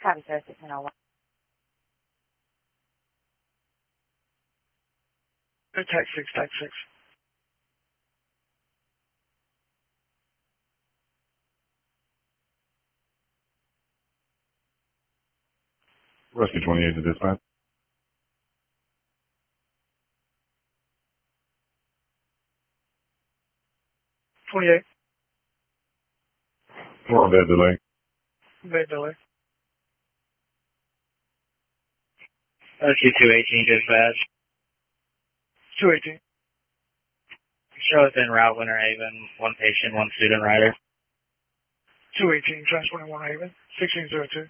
Copy, sir. 1601. Tech 6, Tech 6. Rescue 28 to dispatch. 28. We're on bed delay. Bed delay. Rescue 218 dispatch. 218. Show us en route, Winter Haven. One patient, one student rider. 218, transporting 1 Haven. 1602.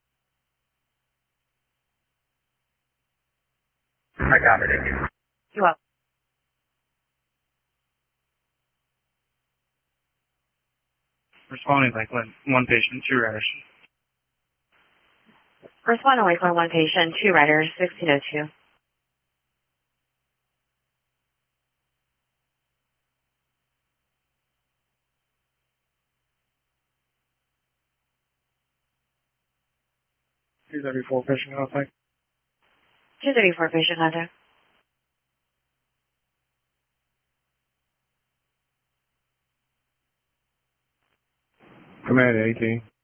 I got it. You up? Responding Lakeland, one patient, two riders. Respond to Lakeland, one patient, 2 riders, 1602. He's every 4 patient contact. 234 patient contact. Command 18.